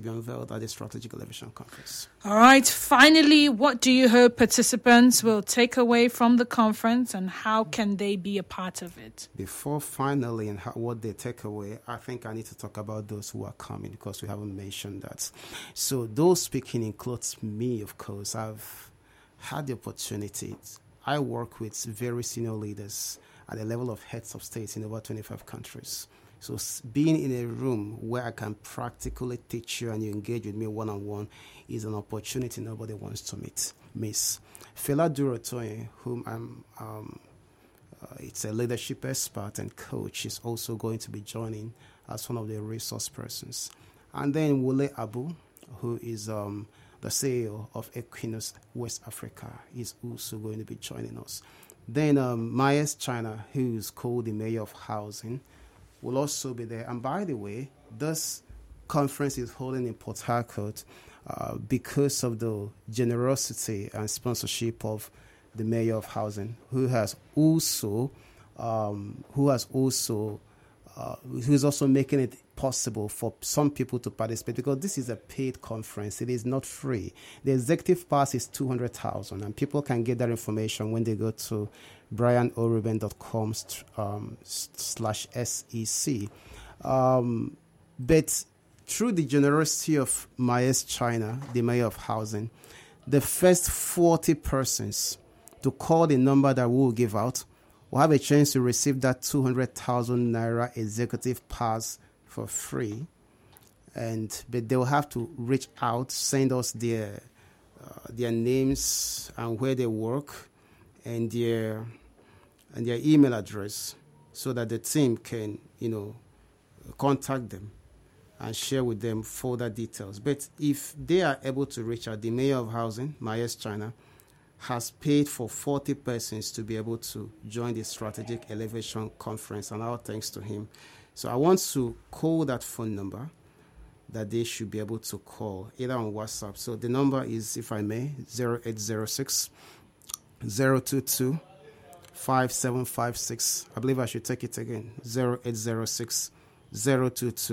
be unveiled at the Strategic Elevation Conference. All right. Finally, what do you hope participants will take away from the conference, and how can they be a part of it? Before finally and what they take away, I think I need to talk about those who are coming, because we haven't mentioned that. So those speaking includes me, of course. I've had the opportunity. I work with very senior leaders at the level of heads of states in over 25 countries. So being in a room where I can practically teach you and you engage with me one-on-one is an opportunity nobody wants to miss. Fela Durotoye, whom it's a leadership expert and coach, is also going to be joining as one of the resource persons. And then Wole Abu, who is the CEO of Equinus West Africa, is also going to be joining us. Then Myers China, who is called the Mayor of Housing, will also be there. And by the way, this conference is holding in Port Harcourt because of the generosity and sponsorship of the Mayor of Housing, who is also making it possible for some people to participate, because this is a paid conference. It is not free. The executive pass is 200,000, and people can get that information when they go to brianoruben.com/SEC. But through the generosity of Myers China, the Mayor of Housing, the first 40 persons to call the number that we will give out will have a chance to receive that 200,000 naira executive pass for free. But they will have to reach out, send us their names and where they work and their email address, so that the team can contact them and share with them further details. But if they are able to reach out, the Mayor of Housing, Myers China, has paid for 40 persons to be able to join the Strategic Elevation Conference, and all thanks to him. So I want to call that phone number that they should be able to call, either on WhatsApp. So the number is, if I may, 0806 022 5756. I believe I should take it again, 0806 022